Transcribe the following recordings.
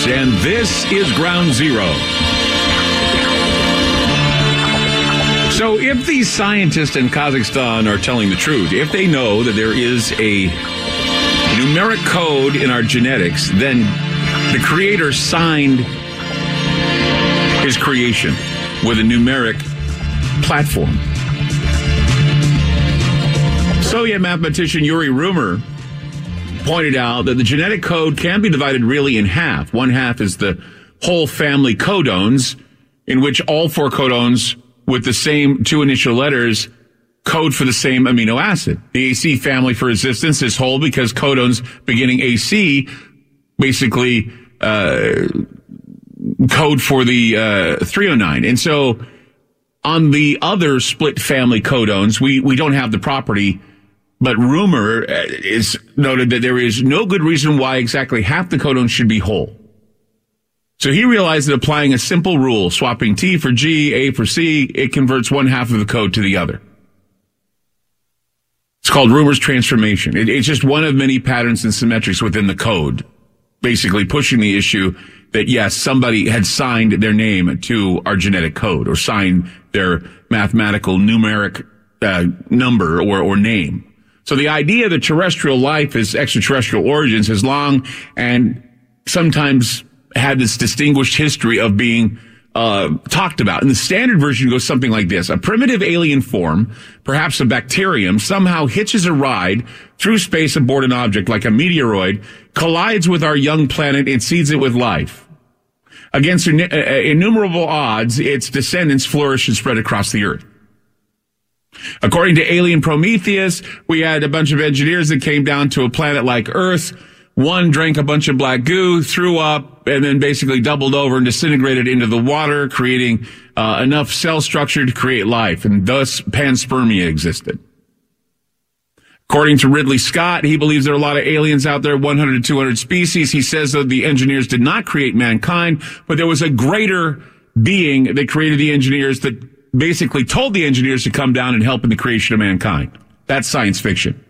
and this is Ground Zero. So if these scientists in Kazakhstan are telling the truth, if they know that there is a numeric code in our genetics, then the creator signed his creation with a numeric platform. Soviet mathematician Yuri Rumer pointed out that the genetic code can be divided really in half. One half is the whole family codones, in which all four codones with the same two initial letters code for the same amino acid. The AC family, for instance, is whole because codones beginning AC basically code for the 309. And so on the other split family codones, we don't have the property, but Rumer is noted that there is no good reason why exactly half the codones should be whole. So he realized that applying a simple rule, swapping T for G, A for C, it converts one half of the code to the other. It's called Rumer's transformation. It's just one of many patterns and symmetrics within the code, basically pushing the issue that, yes, somebody had signed their name to our genetic code or signed their mathematical numeric number or name. So the idea that terrestrial life is extraterrestrial origins has long and sometimes had this distinguished history of being talked about. And the standard version goes something like this. A primitive alien form, perhaps a bacterium, somehow hitches a ride through space aboard an object like a meteoroid, collides with our young planet and seeds it with life. Against innumerable odds, its descendants flourish and spread across the earth. According to Alien Prometheus, we had a bunch of engineers that came down to a planet like Earth. One drank a bunch of black goo, threw up, and then basically doubled over and disintegrated into the water, creating enough cell structure to create life, and thus panspermia existed. According to Ridley Scott, he believes there are a lot of aliens out there, 100 to 200 species. He says that the engineers did not create mankind, but there was a greater being that created the engineers that basically told the engineers to come down and help in the creation of mankind. That's science fiction.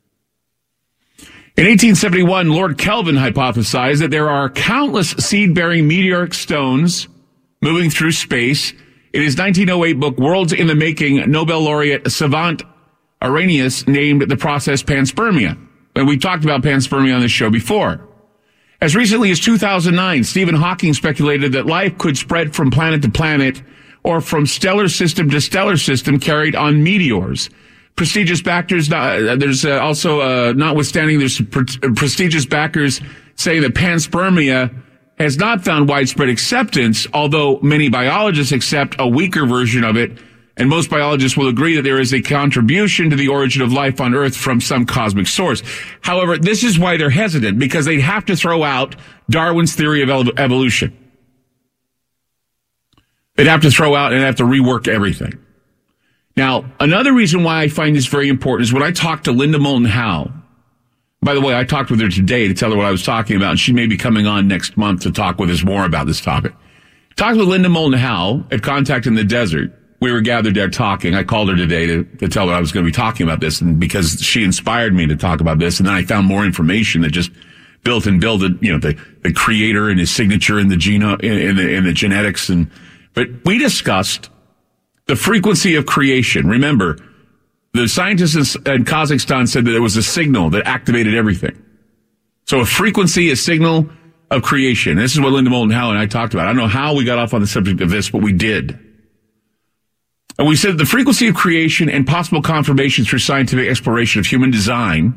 In 1871, Lord Kelvin hypothesized that there are countless seed-bearing meteoric stones moving through space. In his 1908 book, Worlds in the Making, Nobel laureate savant Arrhenius named the process panspermia. And we talked about panspermia on this show before. As recently as 2009, Stephen Hawking speculated that life could spread from planet to planet or from stellar system to stellar system carried on meteors. Prestigious backers, there's also, notwithstanding, there's prestigious backers saying that panspermia has not found widespread acceptance, although many biologists accept a weaker version of it, and most biologists will agree that there is a contribution to the origin of life on Earth from some cosmic source. However, this is why they're hesitant, because they'd have to throw out Darwin's theory of evolution. They'd have to throw out and have to rework everything. Now, another reason why I find this very important is when I talked to Linda Moulton Howe. By the way, I talked with her today to tell her what I was talking about, and she may be coming on next month to talk with us more about this topic. Talked with Linda Moulton Howe at Contact in the Desert. We were gathered there talking. I called her today to tell her I was going to be talking about this, and because she inspired me to talk about this, and then I found more information that just built the creator and his signature in the genome, in the genetics, but we discussed the frequency of creation. Remember, the scientists in Kazakhstan said that it was a signal that activated everything. So a frequency, a signal of creation. This is what Linda Moulton Howe and I talked about. I don't know how we got off on the subject of this, but we did. And we said the frequency of creation and possible confirmation through scientific exploration of human design,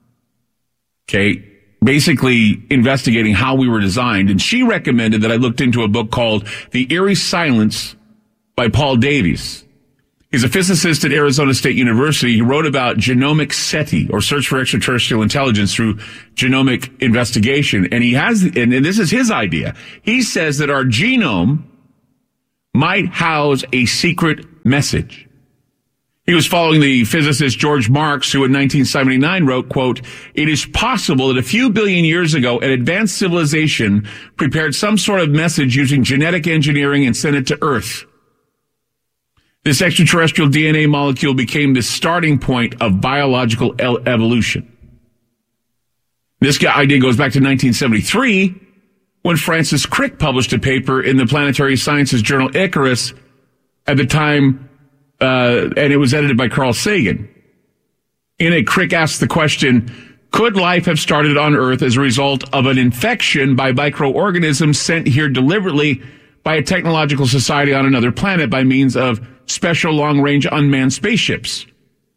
basically investigating how we were designed. And she recommended that I looked into a book called The Eerie Silence by Paul Davies. He's a physicist at Arizona State University. He wrote about genomic SETI, or search for extraterrestrial intelligence through genomic investigation. And and this is his idea. He says that our genome might house a secret message. He was following the physicist George Marx, who in 1979 wrote, quote, "It is possible that a few billion years ago, an advanced civilization prepared some sort of message using genetic engineering and sent it to Earth. This extraterrestrial DNA molecule became the starting point of biological evolution." This idea goes back to 1973, when Francis Crick published a paper in the Planetary Sciences journal Icarus at the time, and it was edited by Carl Sagan. In it, Crick asked the question, could life have started on Earth as a result of an infection by microorganisms sent here deliberately by a technological society on another planet by means of special long-range unmanned spaceships?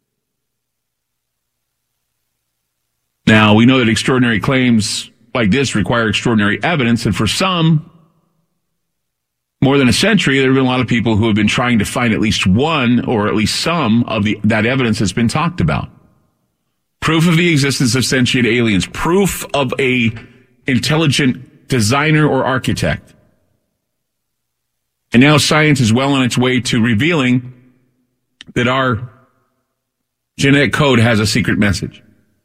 Now, we know that extraordinary claims like this require extraordinary evidence, and for some, more than a century, there have been a lot of people who have been trying to find at least one or at least some of that evidence has been talked about. Proof of the existence of sentient aliens, proof of a intelligent designer or architect. And now science is well on its way to revealing that our genetic code has a secret message.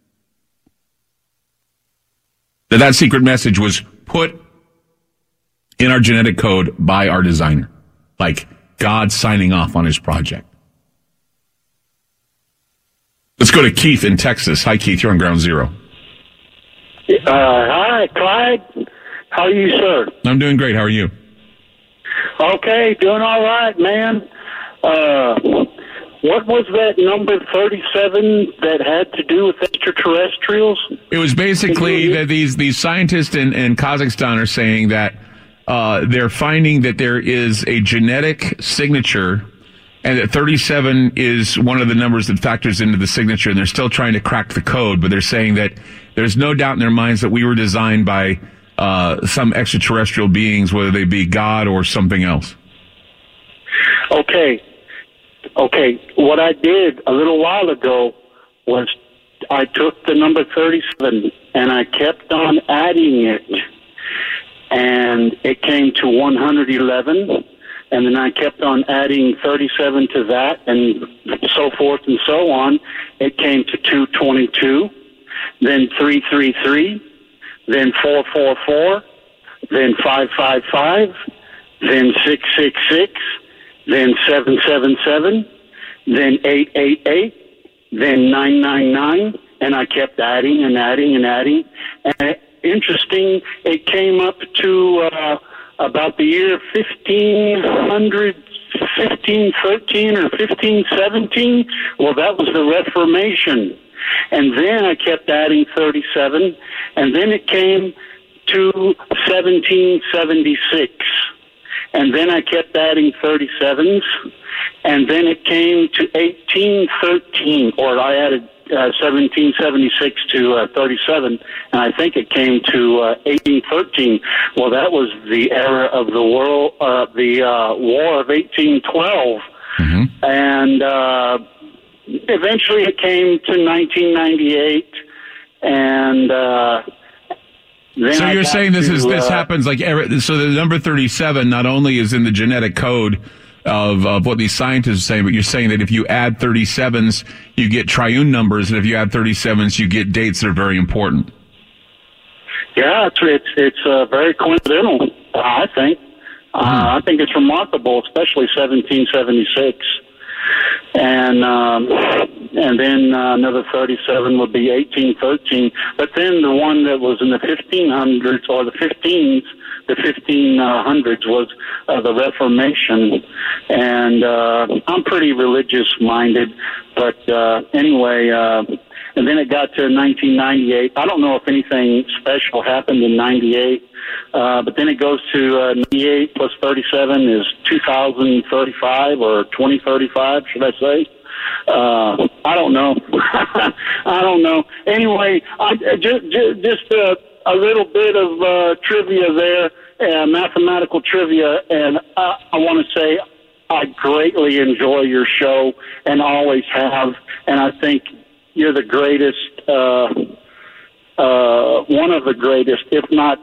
That secret message was put in our genetic code by our designer, like God signing off on his project. Let's go to Keith in Texas. Hi, Keith. You're on Ground Zero. Hi, Clyde. How are you, sir? I'm doing great. How are you? Okay, doing all right, man. What was that number 37 that had to do with extraterrestrials? It was basically that these scientists in Kazakhstan are saying that they're finding that there is a genetic signature and that 37 is one of the numbers that factors into the signature, and they're still trying to crack the code, but they're saying that there's no doubt in their minds that we were designed by some extraterrestrial beings, whether they be God or something else. Okay, what I did a little while ago was I took the number 37 and I kept on adding it, and it came to 111, and then I kept on adding 37 to that, and so forth and so on. It came to 222, then 333, then 444, then 555, then 666, then 777, then 888, then 999, and I kept adding and adding and adding. And interesting, it came up to about the year 1513 or 1517. Well, that was the Reformation. And then I kept adding 37, and then it came to 1776. And then I kept adding 37s, and then it came to 1813, or I added 1776 to 37, and I think it came to 1813. Well, that was the era of the world, the War of 1812, and eventually it came to 1998, and then so you're saying this happens like so the number 37 not only is in the genetic code of what these scientists are saying, but you're saying that if you add 37s, you get triune numbers, and if you add 37s, you get dates that are very important. Yeah, it's very coincidental, I think. I think it's remarkable, especially 1776. And then another 37 would be 1813. But then the one that was in the 1500s or the 1500s was the Reformation. And I'm pretty religious minded, but anyway, and then it got to 1998. I don't know if anything special happened in 98. But then it goes to 98 plus 37 is 2035 or 2035, should I say? I don't know. I don't know. Anyway, just a little bit of trivia there, mathematical trivia, and I want to say I greatly enjoy your show and always have, and I think you're the greatest, one of the greatest, if not.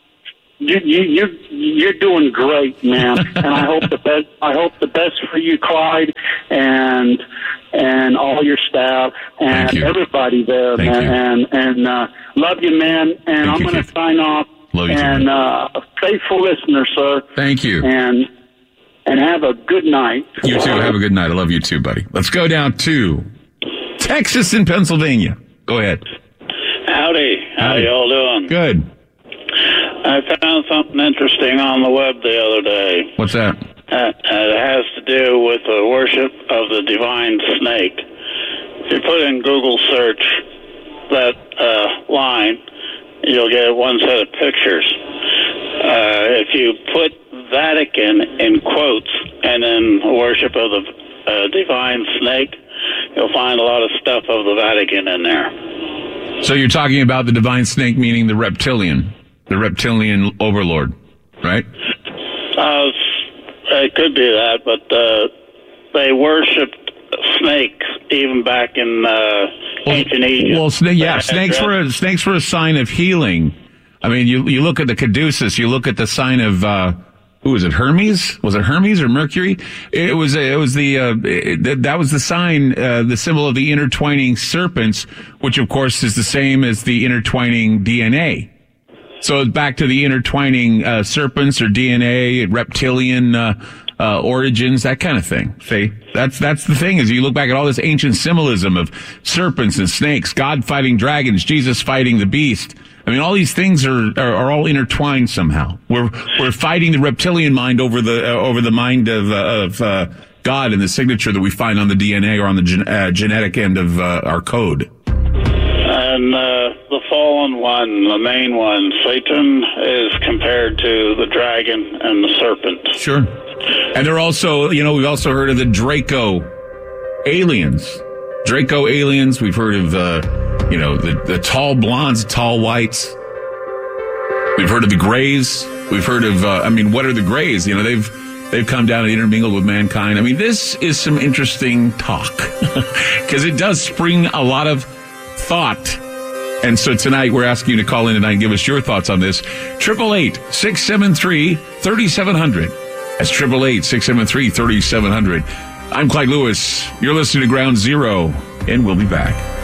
You're doing great, man, and I hope the best. I hope the best for you, Clyde, and all your staff and everybody there, man. And love you, man. And I'm going to sign off. Love you, and faithful listener, sir. Thank you. And have a good night. You too. Have a good night. I love you too, buddy. Let's go down to Texas and Pennsylvania. Go ahead. Howdy. How y'all doing? Good. I found something interesting on the web the other day. What's that? It has to do with the worship of the divine snake. If you put in Google search that line, you'll get one set of pictures. If you put Vatican in quotes and then worship of the divine snake, you'll find a lot of stuff of the Vatican in there. So you're talking about the divine snake, meaning the reptilian overlord, right? It could be that, but they worshipped snakes even back in ancient Egypt. Well, snakes were a sign of healing. I mean, you look at the caduceus, you look at the sign of who was it? Hermes? Was it Hermes or Mercury? That was the sign, the symbol of the intertwining serpents, which of course is the same as the intertwining DNA. So back to the intertwining serpents or DNA, reptilian origins, that kind of thing. See, that's the thing is you look back at all this ancient symbolism of serpents and snakes, God fighting dragons, Jesus fighting the beast. I mean, all these things are all intertwined somehow. We're fighting the reptilian mind over the mind of God and the signature that we find on the DNA or on the genetic end of our code. And the fallen one, the main one, Satan, is compared to the dragon and the serpent. Sure. And they're also, we've also heard of the Draco aliens. Draco aliens. We've heard of, the tall blondes, tall whites. We've heard of the grays. We've heard of, what are the grays? They've come down and intermingled with mankind. I mean, this is some interesting talk because it does spring a lot of thought. And so tonight we're asking you to call in tonight and give us your thoughts on this. 888-673-3700. That's 888-673-3700. I'm Clyde Lewis. You're listening to Ground Zero, and we'll be back.